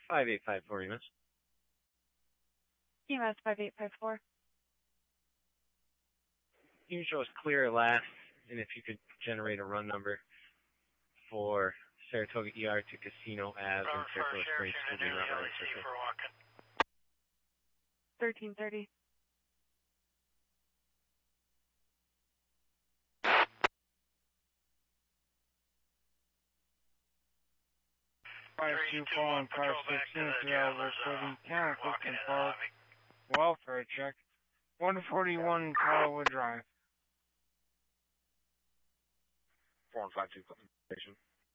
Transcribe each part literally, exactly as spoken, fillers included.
five eight five four, E M S. E M S five eight five four. You can show us clear last, and if you could generate a run number for Saratoga E R to Casino Ave and Saratoga Springs to be not running circle. thirteen thirty. five two four and five sixteen to Elvis City, County Clifton Park, welfare check, one forty-one Colwood Drive. four one five two Clifton Station.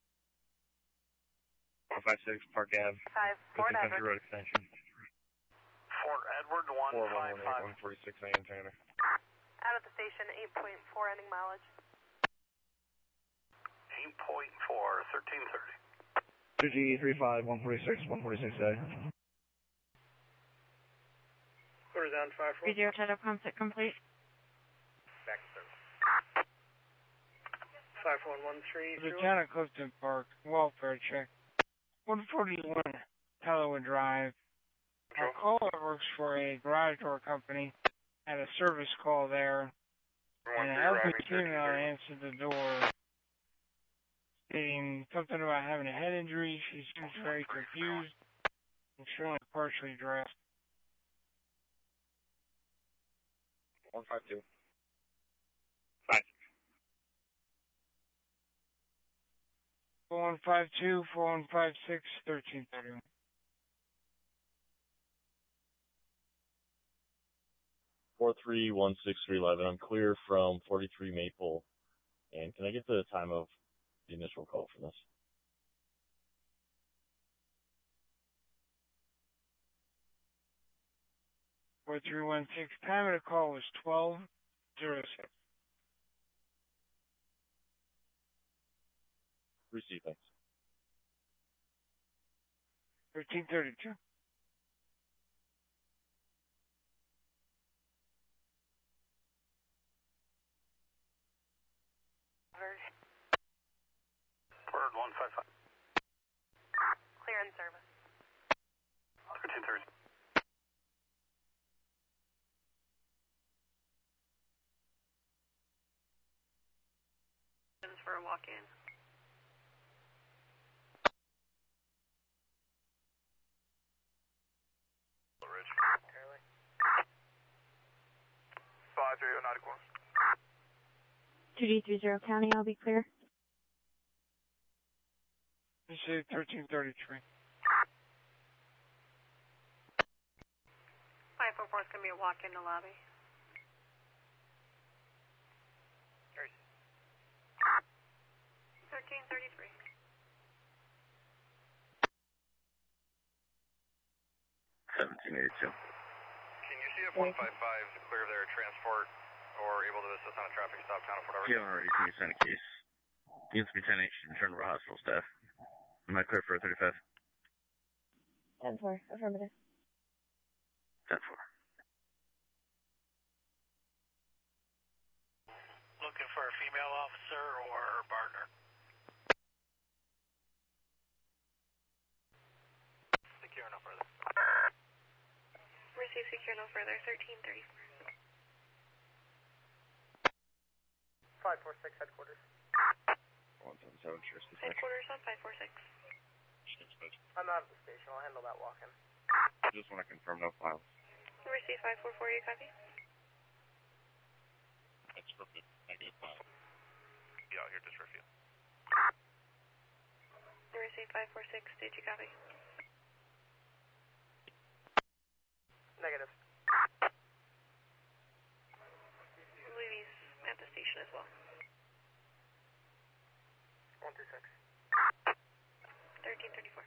one five six Park Ave. five Fort Country Edward. Road Extension. Fort Edward, one five five. one forty-six A M Tanner. Out of the station, eight point four ending mileage. eight point four, thirteen thirty. two G three five, one forty-six, one forty-six A. Quarter down, five four. three zero ten concept complete. Back to service. five one one three. Lieutenant Clifton Park, welfare check, one forty-one Colwood Drive. Our caller works for a garage door company, had a service call there, and an elderly female answered the door, stating something about having a head injury. She seems very confused and showing partially dressed. one five two. five. four one five two, four one five six, thirteen thirty-one. four three one six three eleven. I'm clear from forty-three Maple. And can I get the time of the initial call for this? four three one six. Time of the call was twelve oh six. Receive, thanks. thirteen thirty-two. Word one five five. Clear in service. thirteen thirty. This is for a walk-in. Ridge. Early. five three oh nine close. two G three zero County, I'll be clear. You say thirteen thirty-three. five four four is going to be a walk in the lobby. thirteen thirty-three. seventeen eighty-two. Can you see if one five five is clear of their transport or able to assist on a traffic stop town of whatever? Yeah, already. Can you send a case? Units Lieutenant should return to our hospital staff. Am I clear for a thirty-five? ten four, affirmative. ten four. Looking for a female officer or her partner? Secure no further. Receive secure no further, thirteen thirty-four. five four six headquarters. one seven seven, sure. Headquarters on five four six. I'm out of the station. I'll handle that walk-in. I just want to confirm no files. Receive five four four, you copy? That's perfect. Negative file. Be out here just for a few. Receive five four six, did you copy? Negative. I believe he's at the station as well. one two six. thirteen thirty-four.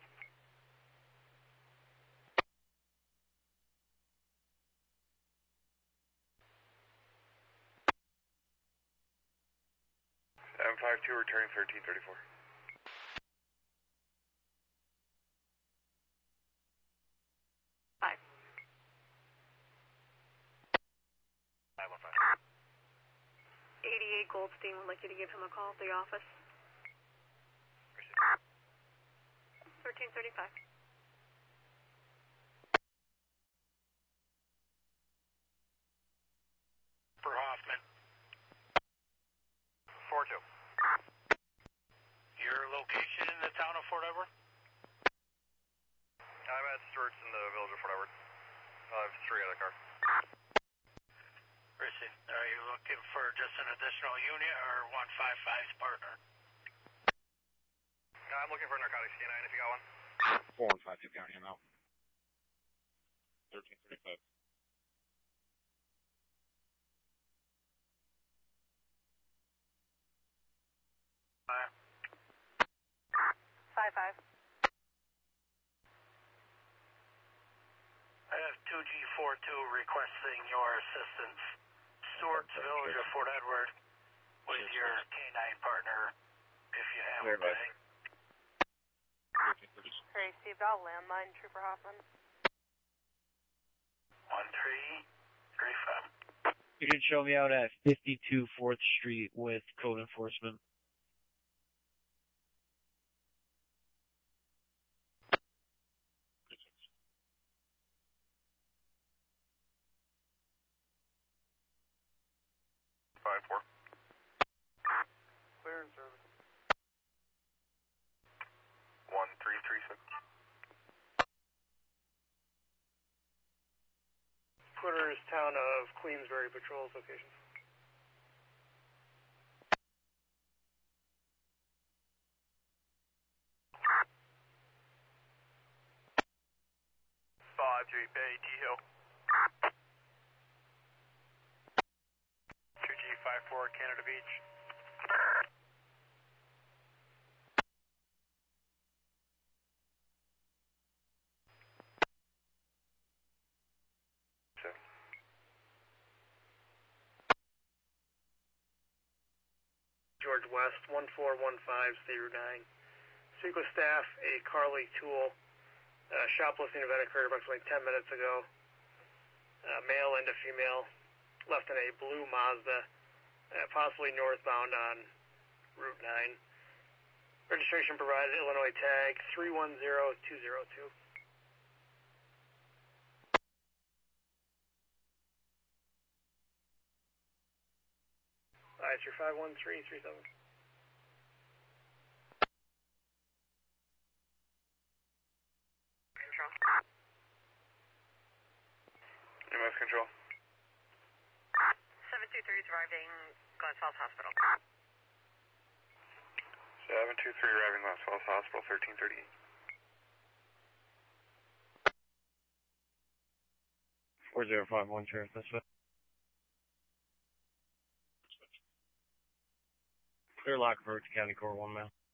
M five two returning thirteen thirty-four. Five. Five one five. eighty-eight Goldstein would like you to give him a call at the office. thirteen thirty-five. Fort Edward? I'm at Stewart's in the village of Fort Edward. I have three other cars. Received. Are you looking for just an additional unit or one five five's partner? No, I'm looking for a narcotics canine if you got one. four one five two county, I'm out. thirteen thirty-five. Five. Five five. I have two G four two requesting your assistance. Stewart's Village of Fort Edward with your canine partner, if you have Clear, one today. Received all landline, Trooper Hoffman. One three three five. You can show me out at fifty-two fourth Street with code enforcement. Five four. Clear and service. One three three six. Twitter's town of Queensbury patrols locations. Five three Bay T Hill. Two G five four Canada Beach. George West, one four one five, State Route nine. Speak with staff, a Carly Tool. Uh, shoplifting event occurred approximately ten minutes ago. Uh, male and a female left in a blue Mazda, uh, possibly northbound on Route nine. Registration provided, Illinois tag three one zero two zero two. Alright, your five one three three seven. Control. M S control. seven two three is arriving Glens Falls Hospital. Seven two three arriving Las Falls Hospital, thirteen thirty eight. four zero five one, Sheriff, this way. Clear Lock Road to County Core one now.